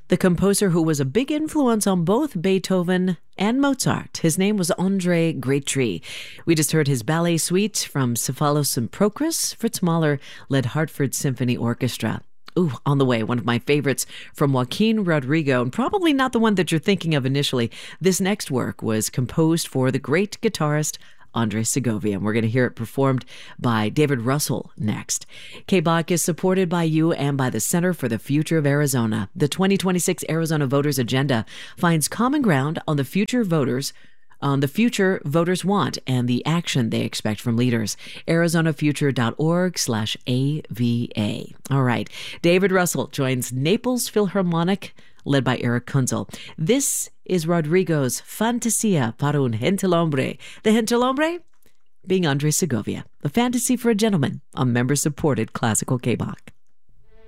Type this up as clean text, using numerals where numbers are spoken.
the composer who was a big influence on both Beethoven and Mozart. His name was André Grétry. We just heard his ballet suite from Cephalos and Procris. Fritz Mahler led Hartford Symphony Orchestra. Ooh, on the way, one of my favorites from Joaquin Rodrigo, and probably not the one that you're thinking of initially. This next work was composed for the great guitarist Andres Segovia, and we're going to hear it performed by David Russell next. KBOC is supported by you and by the Center for the Future of Arizona. The 2026 Arizona Voters Agenda finds common ground on the future voters want and the action they expect from leaders. ArizonaFuture.org/AVA. All right. David Russell joins Naples Philharmonic, led by Eric Kunzel. This is Rodrigo's Fantasia para un Gentilhombre. The Gentilhombre being Andres Segovia. The Fantasy for a Gentleman on member-supported Classical KBOC.